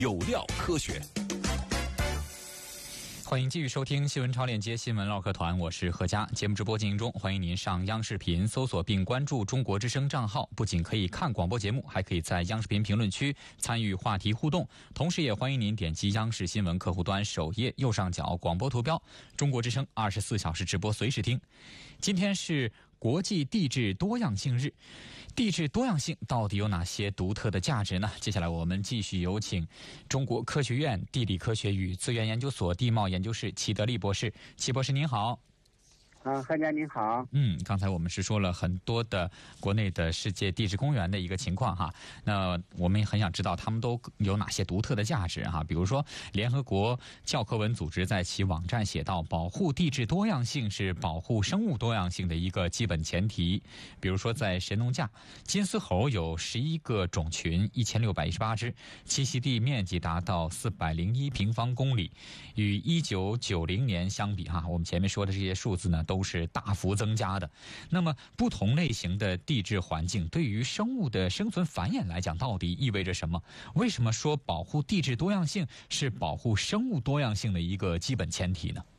有料科学。 欢迎继续收听新闻超链接新闻唠嗑团，我是何佳。节目直播进行中，欢迎您上央视频搜索并关注中国之声账号，不仅可以看广播节目，还可以在央视频评论区参与话题互动。同时也欢迎您点击央视新闻客户端首页右上角广播图标，中国之声24小时直播随时听。今天是国际地质多样性日，地质多样性到底有哪些独特的价值呢？接下来我们继续有请中国科学院地理科学与资源研究所地貌研究室齐德利博士。齐博士您好。 何家您好。 刚才我们是说了很多的国内的世界地质公园的一个情况哈，那我们也很想知道他们都有哪些独特的价值哈。比如说，联合国教科文组织在其网站写道，保护地质多样性是保护生物多样性的一个基本前提。比如说，在神农架，金丝猴有11个种群，1618只，栖息地面积达到401平方公里，与1990年相比哈，我们前面说的这些数字呢，都是大幅增加的。那么不同类型的地质环境对于生物的生存繁衍来讲到底意味着什么？为什么说保护地质多样性是保护生物多样性的一个基本前提呢？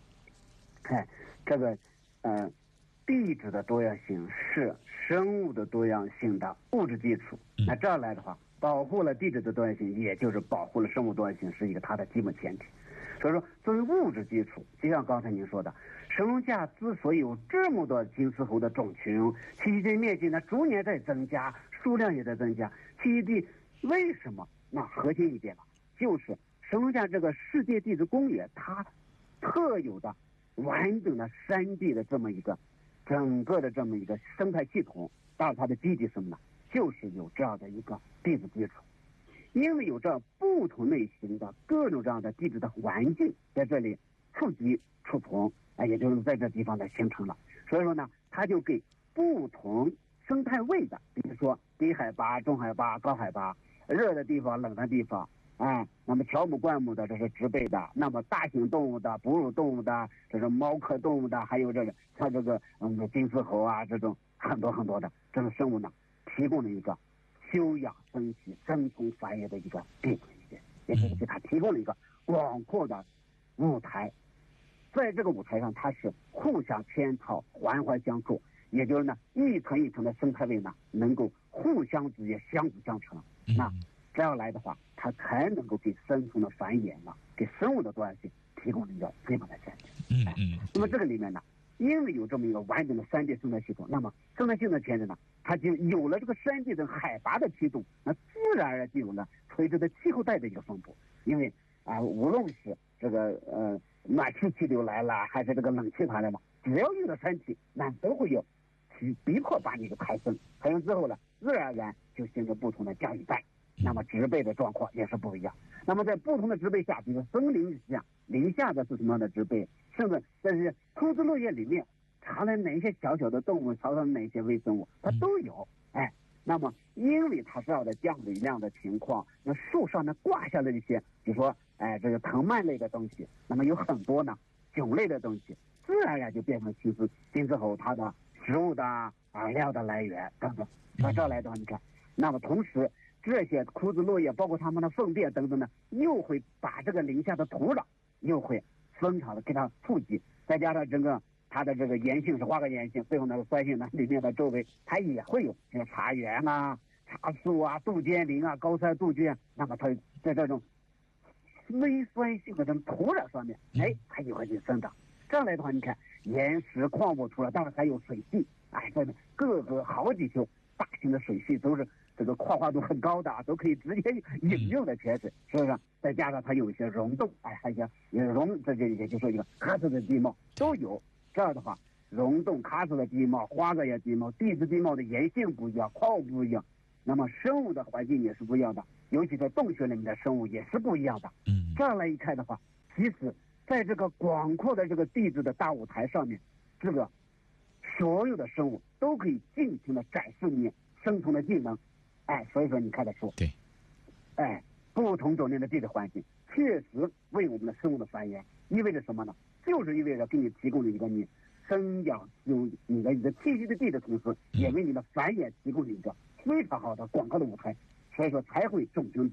地质的多样性是生物的多样性的物质基础。那这样来的话，保护了地质的多样性，也就是保护了生物多样性，是一个它的基本前提。所以说，作为物质基础，就像刚才您说的，神农架之所以有这么多金丝猴的种群，栖息地面积呢逐年在增加，数量也在增加。栖息地为什么？那核心一点吧，就是神农架这个世界地质公园，它特有的完整的山地的这么一个整个的这么一个生态系统。当然它的基底什么呢？就是有这样的一个地质基础。因为有这不同类型的各种这样的地质的环境在这里触及触从，也就是在这地方的形成了。所以说呢，它就给不同生态位的，比如说低海拔、中海拔、高海拔，热的地方、冷的地方，那么乔木灌木的这是植被的，那么大型动物的、哺乳动物的，这是猫科动物的，还有这个像这个金丝猴啊，这种很多很多的这种生物呢，提供了一个休养生息、生存繁衍的一个地质空间，也就是给它提供了一个广阔的舞台。在这个舞台上，它是互相嵌套、环环相扣，也就是呢，一层一层的生态位呢，能够互相之间相辅相成。那这样来的话，它才能够给生存的繁衍呢，给生物的多样性提供了一个基本的前提。那么这个里面呢，因为有这么一个完整的山地生态系统，那么生态系统的前提呢，它就有了这个山地的海拔的梯度，那自然而然就有了垂直的气候带的一个分布。因为无论是这个暖气气流来了，还是这个冷气团来嘛，只要有了山体，那都会有去逼迫把你给抬升之后呢，自然而然就形成不同的降雨带。那么植被的状况也是不一样。那么在不同的植被下，比如森林下、林下的是什么样的植被，甚至在这些枯枝落叶里面藏了哪些小小的动物，藏了哪些微生物，它都有。那么因为它这样的降雨量的情况，那树上呢挂下了一些，比如说这个藤蔓类的东西，那么有很多呢迥类的东西，自然而然就变成金丝猴它的食物的饵料的来源等等。那这来的话，你看，那么同时这些枯枝落叶，包括它们的粪便等等呢，又会把这个林下的土壤又会分场的给它触及，再加上整个它的这个盐性是花岗岩性，最后那个酸性呢，里面的周围它也会有这个茶园啊、茶树啊、杜鹃林啊、高山杜鹃，那么它在这种微酸性的这种土壤上面，它也会去生长。这样来的话，你看岩石矿物土壤，当然还有水系，这各个好几条大型的水系都是这个矿化度很高的，都可以直接饮用的泉水，是不是？再加上它有一些溶洞，还有溶，这也就是说一个喀斯的地貌都有。这样的话，溶洞、喀斯的地貌、花岗岩地貌、地质地貌的岩性不一样，矿物不一样，那么生物的环境也是不一样的，尤其在洞穴里面的生物也是不一样的。这样来一看的话，其实在这个广阔的这个地质的大舞台上面，这个所有的生物都可以尽情的展示你生存的技能。所以说你看得出， 对， 不同种类的地质环境确实为我们的生物的繁衍意味着什么呢？就是意味着给你提供了一个你生养有你的栖息的地的同时，也为你的繁衍提供了一个非常好的广告的舞台。所以说才会种群中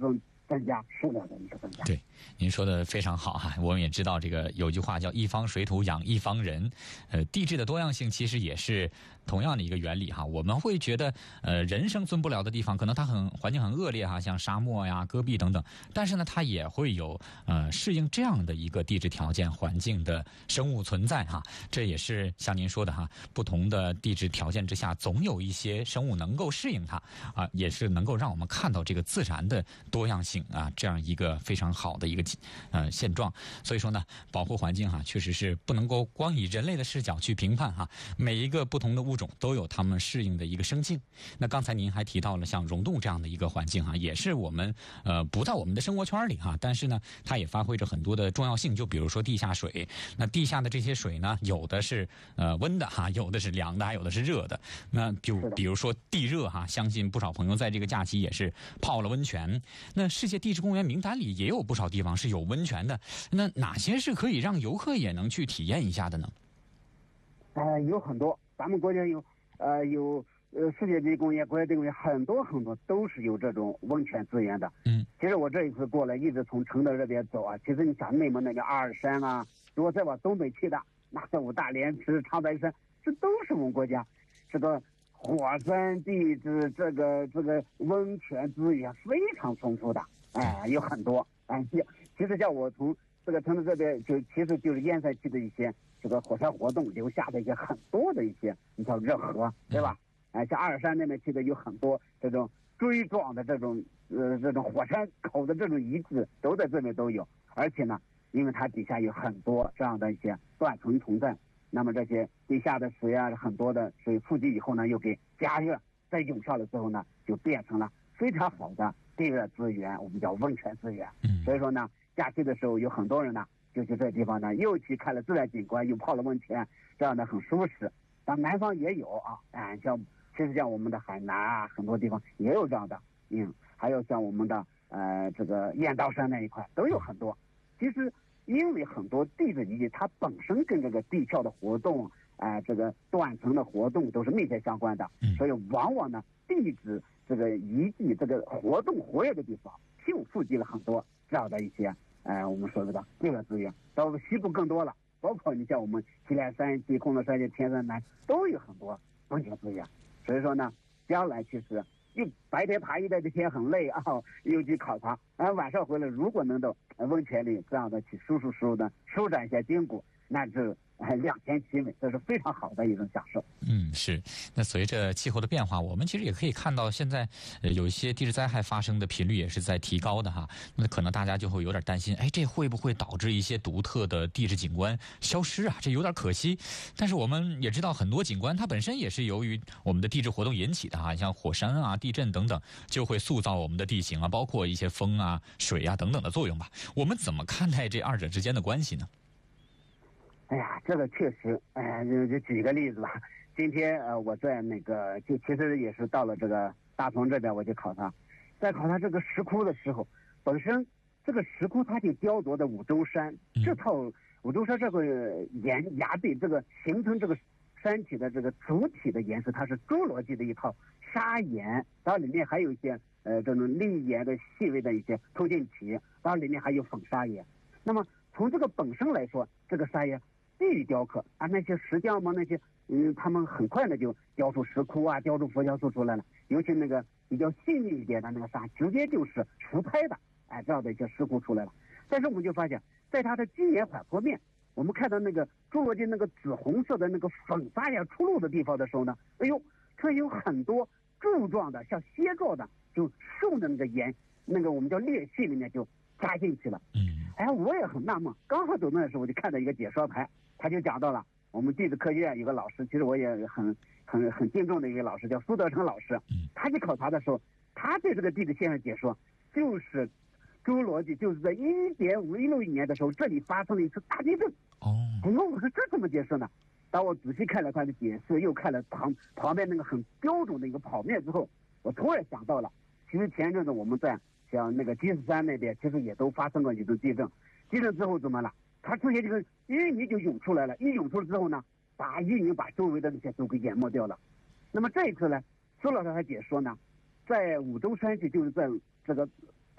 增加，数量的一个增加。 对，您说的非常好哈。我们也知道这个有句话叫一方水土养一方人，地质的多样性其实也是同样的一个原理哈。我们会觉得人生存不了的地方，可能它环境很恶劣哈，像沙漠呀、戈壁等等，但是呢，它也会有适应这样的一个地质条件环境的生物存在哈。这也是像您说的哈，不同的地质条件之下，总有一些生物能够适应它啊，也是能够让我们看到这个自然的多样性啊，这样一个非常好的一个现状。所以说呢，保护环境哈，确实是不能够光以人类的视角去评判哈。每一个不同的物种都有它们适应的一个生境。那刚才您还提到了像溶洞这样的一个环境哈，也是我们不在我们的生活圈里哈，但是呢，它也发挥着很多的重要性。就比如说地下水，那地下的这些水呢，有的是温的哈，有的是凉的，还有的是热的。那比如说地热哈，相信不少朋友在这个假期也是泡了温泉。那世界地质公园名单里也有不少地方是有温泉的，那哪些是可以让游客也能去体验一下的呢？ 有很多，咱们国家有世界地质公园、国家地质公园很多都是有这种温泉资源的。其实我这一次过来，一直从承德这边走啊，其实你想内蒙那个阿尔山啊，如果再往东北去的，那个五大连池、长白山，这都是我们国家这个火山地质这个温泉资源非常丰富的，有很多。其实像我从这个承德这边其实就是燕山区的一些这个火山活动留下的一些很多的一些，你像热河，对吧？像阿尔山那边去的有很多这种锥状的这种火山口的这种遗址都在这边都有，而且呢，因为它底下有很多这样的一些断层存在，那么这些地下的水啊，很多的水富集以后呢，又给加热，再涌上了之后呢，就变成了非常好的地热资源，我们叫温泉资源。所以说呢，假期的时候有很多人呢，就去这地方呢，又去看了自然景观，又泡了温泉，这样的很舒适。但南方也有啊，其实像我们的海南啊，很多地方也有这样的，还有像我们的这个雁道山那一块都有很多。其实因为很多地质遗迹它本身跟这个地壳的活动，这个断层的活动都是密切相关的，所以往往呢，地质这个遗迹这个活动活跃的地方，就富集了很多这样的一些我们说的地热资源。到西部更多了，包括你像我们祁连山系、昆仑山系、天山南都有很多温泉资源。所以说呢，将来其实又白天爬一带的天很累啊，又去考察，晚上回来如果能到温泉里这样的去舒的舒展一下筋骨，那是两全其美，这是非常好的一种享受。 是。那随着气候的变化，我们其实也可以看到，现在有一些地质灾害发生的频率也是在提高的哈。那可能大家就会有点担心，这会不会导致一些独特的地质景观消失啊？这有点可惜。但是我们也知道，很多景观它本身也是由于我们的地质活动引起的哈，像火山啊、地震等等，就会塑造我们的地形啊，包括一些风啊、水啊等等的作用吧。我们怎么看待这二者之间的关系呢？ 这个确实，就举一个例子吧。今天我在那个其实也是到了这个大同这边，我去考察，在考察这个石窟的时候，本身这个石窟它就雕琢的五洲山，这套五洲山这个崖壁这个形成这个山体的这个主体的颜色，它是侏罗纪的一套砂岩，当然里面还有一些这种砾岩的细微的一些透镜体，当然里面还有粉砂岩。那么从这个本身来说，这个砂岩易于雕刻啊，那些石匠们那些他们很快的就雕出石窟啊，雕出佛教塑出来了。尤其那个比较细腻一点的那个砂，直接就是实拍的，这样的一些石窟出来了。但是我们就发现，在它的基岩缓坡面，我们看到那个侏罗纪那个紫红色的那个粉砂岩出露的地方的时候呢，这有很多柱状的像楔状的，就竖的那个岩，那个我们叫裂隙里面就扎进去了。我也很纳闷，刚好走那时候我就看到一个解说牌，他就讲到了我们地质科学院有个老师，其实我也很敬重的一个老师，叫苏德成老师。他去考察的时候，他对这个地质现象解说，就是侏罗纪就是在1.516亿年的时候，这里发生了一次大地震。我说这怎么解释呢？当我仔细看了他的解释，又看了旁边那个很标准的一个跑面之后，我突然想到了，其实前一阵子我们在像那个鸡丝山那边，其实也都发生过一次地震。地震之后怎么了？它出现这个淤泥就涌出来了，一涌出来之后呢，把淤泥把周围的那些都给淹没掉了。那么这一次呢，苏老师还解说呢，在五洲山系，就是在这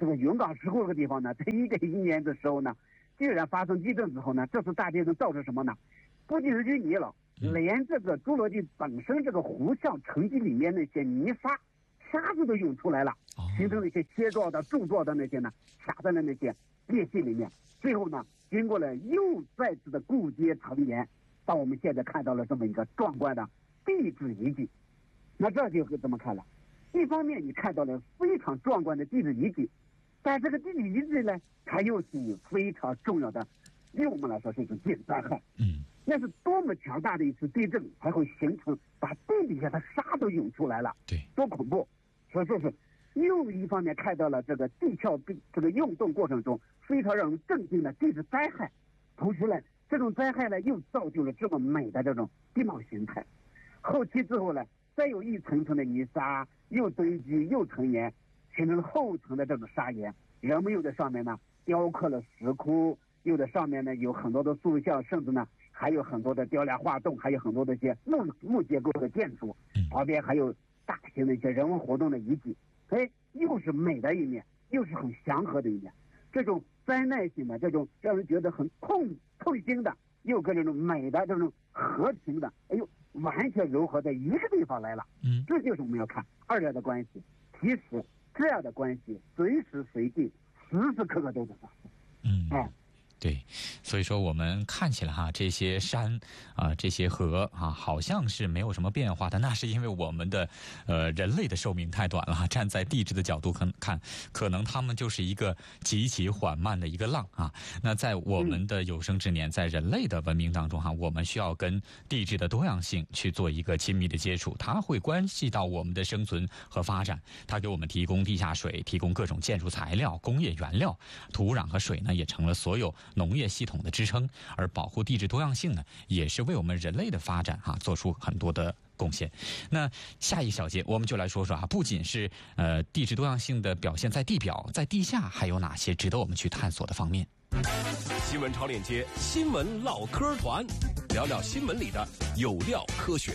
这个云冈石窟这个地方呢，在101年的时候呢，居然发生地震之后呢，这次大地震造成什么呢？不仅是淤泥了，连这个侏罗纪本身这个湖相沉积里面那些泥沙子都涌出来了，形成了一些楔状的、柱状的那些呢，卡在了那些裂隙里面。最后呢，经过了又再次的固结成岩，到我们现在看到了这么一个壮观的地质遗迹。那这就怎么看了？一方面你看到了非常壮观的地质遗迹，但这个地质遗迹呢，它又是非常重要的，对我们来说是一种地质灾害。那是多么强大的一次地震才会形成把地底下的沙都涌出来了， 对， 多恐怖！所以说是又一方面看到了这个地壳这个运动过程中非常让人震惊的地质灾害，同时呢，这种灾害呢又造就了这么美的这种地貌形态。后期之后呢，再有一层层的泥沙又堆积又成岩，形成了后层的这种砂岩。人们又在上面呢雕刻了石窟，又在上面呢有很多的塑像，甚至呢还有很多的雕梁画栋，还有很多的一些木结构的建筑，旁边还有大型的一些人文活动的遗迹。又是美的一面，又是很祥和的一面。这种灾难性的，这种让人觉得很痛心的，又跟这种美的这种和平的，完全糅合在一个地方来了。这就是我们要看二者的关系。其实这样的关系随时随地、时时刻刻都在发生。 对，所以说我们看起来这些山这些河好像是没有什么变化的，那是因为我们的人类的寿命太短了。站在地质的角度看，可能他们就是一个极其缓慢的一个浪那在我们的有生之年，在人类的文明当中我们需要跟地质的多样性去做一个亲密的接触，它会关系到我们的生存和发展。它给我们提供地下水，提供各种建筑材料、工业原料，土壤和水呢也成了所有农业系统的支撑，而保护地质多样性呢，也是为我们人类的发展做出很多的贡献。那下一小节我们就来说说不仅是地质多样性的表现在地表，在地下还有哪些值得我们去探索的方面。 新闻超链接，新闻唠嗑团，聊聊新闻里的有料科学。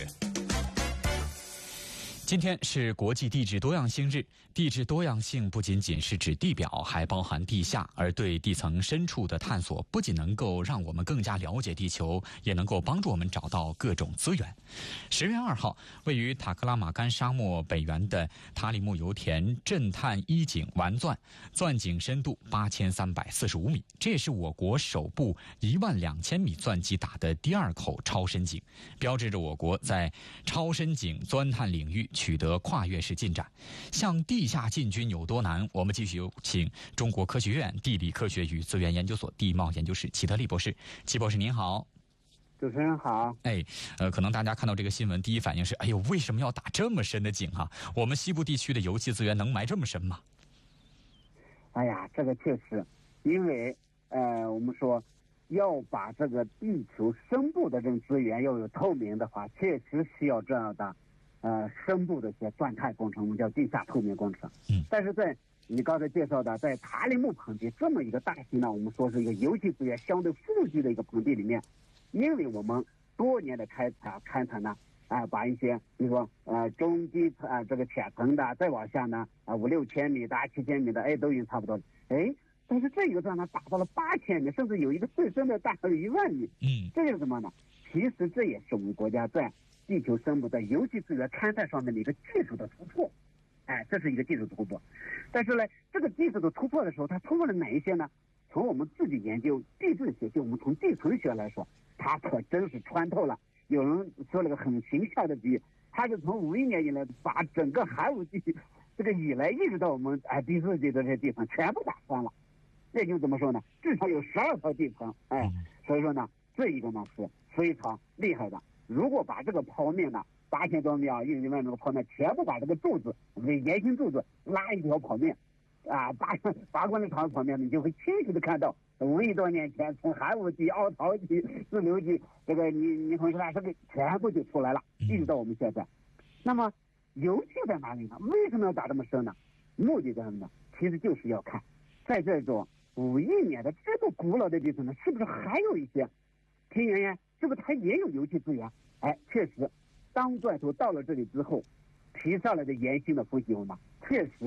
今天是国际地质多样性日。地质多样性不仅仅是指地表，还包含地下，而对地层深处的探索不仅能够让我们更加了解地球，也能够帮助我们找到各种资源。10月2号，位于塔克拉玛干沙漠北缘的塔里木油田震探一井完钻，钻井深度8345米，这也是我国首部12000米钻机打的第2口超深井，标志着我国在超深井钻探领域取得跨越式进展。向地下进军有多难？我们继续有请中国科学院地理科学与资源研究所地貌研究室齐德利博士。齐博士您好。 主持人好。 可能大家看到这个新闻，第一反应是，为什么要打这么深的井我们西部地区的油气资源能埋这么深吗？ 这个确实，因为我们说要把这个地球深部的这种资源要有透明的话，确实需要这样的深部的一些钻探工程，我们叫地下透明工程。但是在你刚才介绍的，在塔里木盆地这么一个大型的，我们说是一个油气资源相对富集的一个盆地里面，因为我们多年的勘探呢，把一些比如说中低这个浅层的，再往下呢5、6千米的、7千米的，都已经差不多了。但是这一个钻呢达到了8000米，甚至有一个最深的大概有1万米。这是什么呢？其实这也是我们国家在地球深部在油气资源勘探上面的一个技术的突破。这是一个技术突破。但是呢，这个技术的突破的时候，它突破了哪一些呢？从我们自己研究地质学，就我们从地层学来说，它可真是穿透了。有人说了个很形象的比喻，它是从51年以来把整个寒武纪这个以来一直到我们第4纪的这些地层全部打穿了。这就怎么说呢？至少有12条地层。所以说呢，这一个呢是非常厉害的。如果把这个剖面呢8000多米1万这个剖面全部把这个柱子，我们的岩心柱子拉一条剖面8公里长的剖面，你就会清晰的看到5亿多年前从寒武纪、奥陶纪、自流纪这个你从这个全部就出来了，一直到我们现在。那么油气在哪里呢？为什么要打这么深呢？目的在什么呢？其实就是要看在这种5亿年的这么古老的地层呢，是不是还有一些天然呀？是不是它也有油气资源？确实，当钻头到了这里之后，提上来的岩心的分析后呢，确实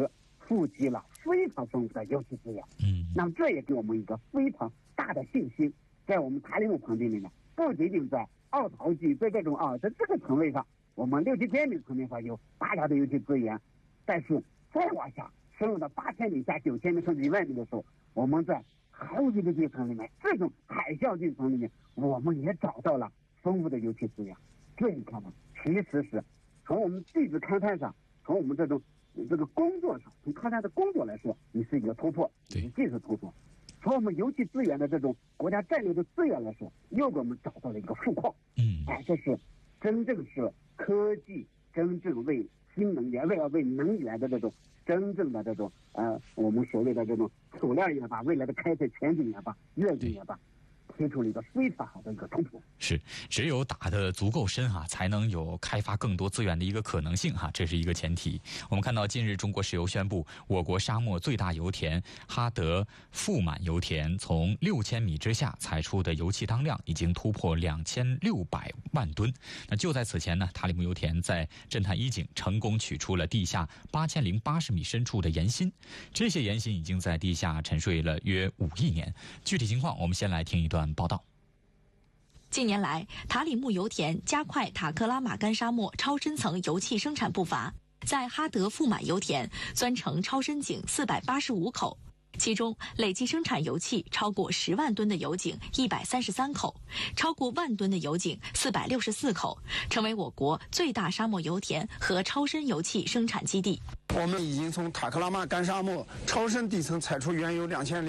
富集了非常丰富的油气资源。那么这也给我们一个非常大的信心，在我们塔里木盆地里面，不仅仅在奥陶纪在这种在这个层位上，我们6、7千米层面上有大量的油气资源，但是再往下深入到8000米下9千米甚至1万米的时候，我们在海底的地层里面，这种海啸地层里面，我们也找到了丰富的油气资源。这一看呢，其实是从我们地质勘探上，从我们这个工作上，从勘探的工作来说，你是一个突破，你技术突破。从我们油气资源的这种国家战略的资源来说，又给我们找到了一个富矿。这是真正是科技真正为新能源、为能源的这种真正的这种我们所谓的这种储量也罢，未来的开采前景也罢，愿景也罢，提出了一个非常好的一个突破。 是，只有打得足够深才能有开发更多资源的一个可能性这是一个前提。我们看到近日中国石油宣布，我国沙漠最大油田哈德富满油田从6000米之下采出的油气当量已经突破2600万吨。那就在此前呢，塔里木油田在震探一井成功取出了地下8080米深处的盐芯，这些盐芯已经在地下沉睡了约5亿年。具体情况我们先来听一段报道。 近年来，塔里木油田加快塔克拉玛干沙漠超深层油气生产步伐，在哈德富满油田钻成超深井485口，其中累计生产油气超过10万吨的油井133口，超过万吨的油井464口，成为我国最大沙漠油田和超深油气生产基地。 我们已经从塔克拉玛干沙漠超深地层采出原油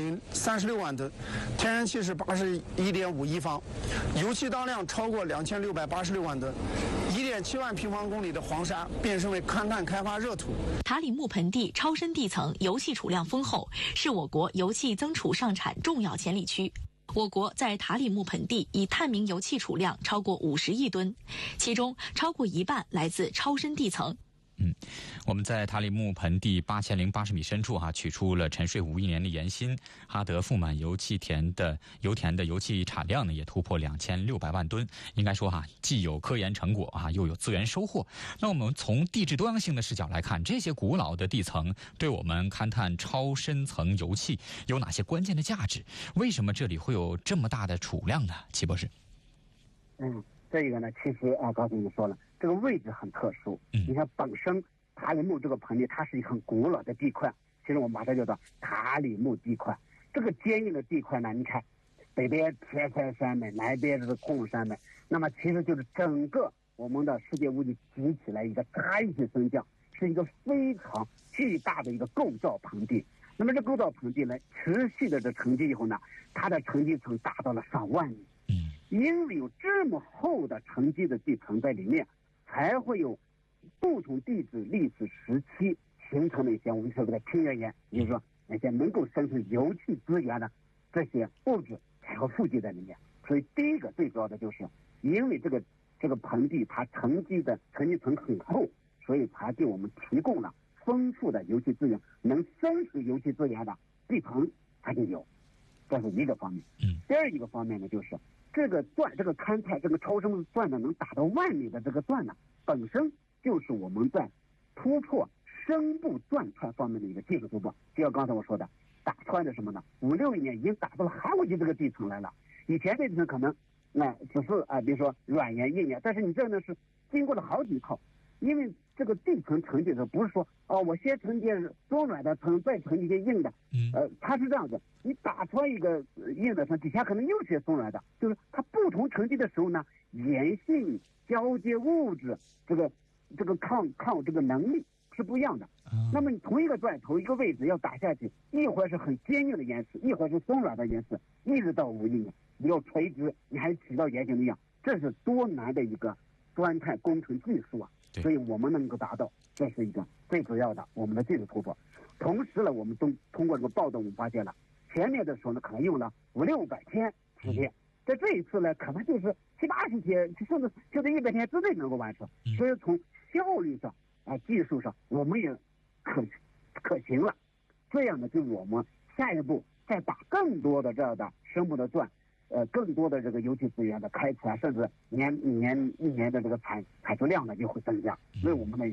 2036万吨，天然气是81.5亿方，油气当量超过2686万吨，1.7万平方公里的黄沙变身为勘探开发热土。 塔里木盆地超深地层油气储量丰厚，是我国油气增储上产重要潜力区。我国在塔里木盆地已探明油气储量超过50亿吨，其中超过一半来自超深地层。 我们在塔里木盆地8080米深处取出了沉睡5亿年的盐芯。哈德富满油田的油气产量呢也突破2600万吨。应该说既有科研成果又有资源收获。那我们从地质多样性的视角来看，这些古老的地层对我们勘探超深层油气有哪些关键的价值？为什么这里会有这么大的储量呢？齐博士。 这个呢，其实刚才你说了，这个位置很特殊。你看，本身塔里木这个盆地，它是一个很古老的地块。其实我们把它叫做塔里木地块。这个坚硬的地块呢，你看，北边铁塞山脉，南边是控山脉，那么其实就是整个我们的世界屋脊集起来一个大一起升降，是一个非常巨大的一个构造盆地。那么这构造盆地呢，持续的这沉积以后呢，它的沉积层达到了上万米。因为有这么厚的沉积的地层在里面，才会有不同地质历史时期形成的一些我们说的平原岩，也就是说那些能够生成油气资源的这些物质才会富集在里面。所以第一个最主要的就是，因为这个盆地它沉积层很厚，所以它给我们提供了丰富的油气资源，能生成油气资源的地层它就有，这是一个方面。第二一个方面呢，就是这个勘探这个超深钻呢，能达到万米的这个钻呢，本身就是我们在突破深部钻穿方面的一个技术突破。就像刚才我说的，打穿的什么呢？5、6亿年已经打到了海底这个地层来了。以前这地层可能只是比如说软岩硬岩，但是你这呢是经过了好几考，因为这个地层沉积的时候不是说我先沉积中软的层，再沉积一些硬的，它是这样子，你打穿一个硬的层，底下可能又是些松软的，就是它不同沉积的时候呢，岩性交接物质这个抗这个能力是不一样的。那么你同一个钻头一个位置要打下去，一会儿是很坚硬的岩石，一会儿是松软的岩石，一直到5亿年，你要垂直，你还起到圆形的一样，这是多难的一个钻探工程技术啊！所以我们能够达到，这是一个最主要的我们的技术突破。同时呢，我们都通过这个暴动，我们发现了前面的时候呢，可能用了500-600天时间，在这一次呢，可能就是70-80天，甚至就在100天之内能够完成。所以从效率上技术上，我们也可行了。这样呢，就我们下一步再把更多的这样的深部的钻。更多的这个油气资源的开采，甚至一年的这个产出量呢就会增加，为我们的一些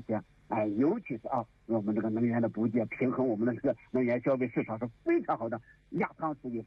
尤其是我们这个能源的补给，平衡我们的这个能源消费市场是非常好的。亚康属于